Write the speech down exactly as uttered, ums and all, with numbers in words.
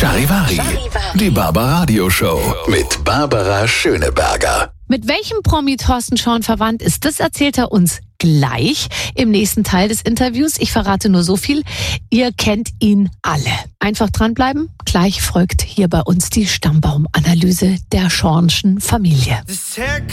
Charivari, die Barbaradio Show mit Barbara Schöneberger. Mit welchem Promi Thorsten Schorn verwandt ist, das erzählt er uns gleich im nächsten Teil des Interviews. Ich verrate nur so viel, ihr kennt ihn alle. Einfach dranbleiben, gleich folgt hier bei uns die Stammbaumanalyse der Schornschen Familie.